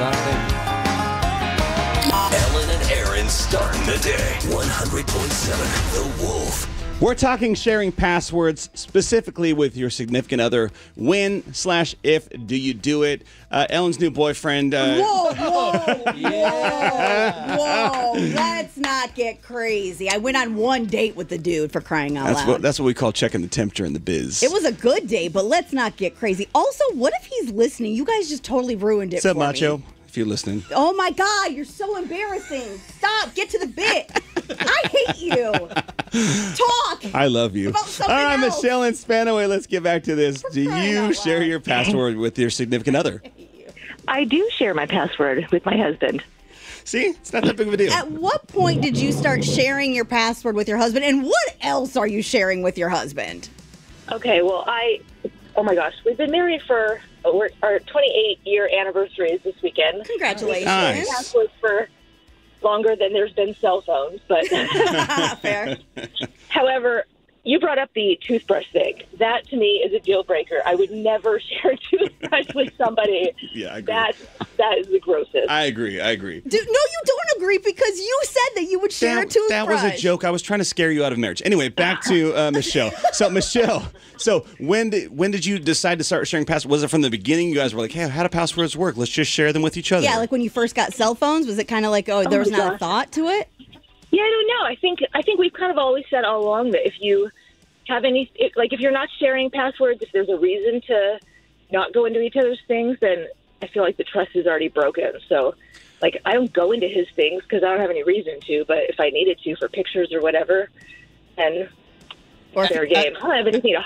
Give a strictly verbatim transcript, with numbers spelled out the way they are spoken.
something. Ellen and Aaron starting the day. one hundred point seven The Wolf. We're talking sharing passwords specifically with your significant other. When slash if do you do it? Uh, Ellen's new boyfriend. Uh, Whoa, whoa, Yeah. whoa, whoa. Let's not get crazy. I went on one date with the dude, for crying out That's loud. what that's what we call checking the temperature in the biz. It was a good date, but let's not get crazy. Also, what if he's listening? You guys just totally ruined it What's up, for Macho? me. If you're listening. Oh my God, you're so embarrassing. Stop, get to the bit. I hate you. Talk. I love you. About All something right, else. Michelle and Spanaway, let's get back to this. Do crying you out share loud. your password with your significant other? I do share my password with my husband. See, it's not that big of a deal. At what point did you start sharing your password with your husband? And what else are you sharing with your husband? Okay, well, I, oh my gosh, we've been married for, we're, our twenty-eight year anniversary is this weekend. Congratulations. Nice. Password for longer than there's been cell phones, but Fair. however, you brought up the toothbrush thing. That to me is a deal breaker. I would never share a toothbrush with somebody. Yeah, I agree. That that is the grossest. I agree. I agree. Dude, no, you don't agree because you said that you would share a That, toothbrush. that was a joke. I was trying to scare you out of marriage. Anyway, back to uh, Michelle. So, Michelle, so when did when did you decide to start sharing passwords? Was it from the beginning? You guys were like, hey, how do passwords work? Let's just share them with each other. Yeah, like when you first got cell phones, was it kind of like, oh, there was my not a gosh. thought to it? Yeah, I don't know. I think I think we've kind of always said all along that if you have any, if, like if you're not sharing passwords, if there's a reason to not go into each other's things, then I feel like the trust is already broken. So, like, I don't go into his things because I don't have any reason to. But if I needed to for pictures or whatever, then Or fair game. I don't have anything to